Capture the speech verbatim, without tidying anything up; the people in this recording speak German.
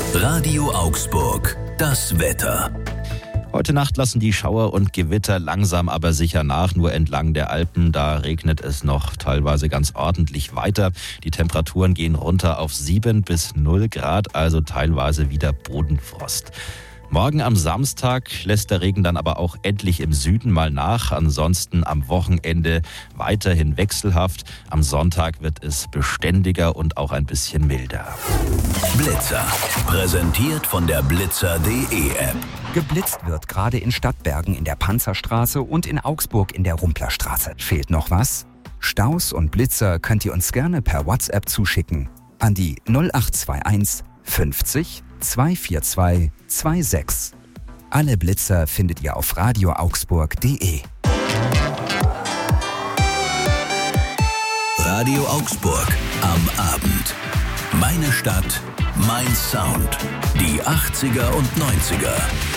Radio Augsburg, das Wetter. Heute Nacht lassen die Schauer und Gewitter langsam aber sicher nach. Nur entlang der Alpen, da regnet es noch teilweise ganz ordentlich weiter. Die Temperaturen gehen runter auf sieben bis null Grad, also teilweise wieder Bodenfrost. Morgen am Samstag lässt der Regen dann aber auch endlich im Süden mal nach. Ansonsten am Wochenende weiterhin wechselhaft. Am Sonntag wird es beständiger und auch ein bisschen milder. Blitzer. Präsentiert von der blitzer punkt de App. Geblitzt wird gerade in Stadtbergen in der Panzerstraße und in Augsburg in der Rumplerstraße. Fehlt noch was? Staus und Blitzer könnt ihr uns gerne per WhatsApp zuschicken an die null acht zwei eins fünfzig zweihundertvierundzwanzig sechsundzwanzig. Alle Blitzer findet ihr auf radio augsburg punkt de. Radio Augsburg am Abend. Meine Stadt, mein Sound. Die achtziger und neunziger.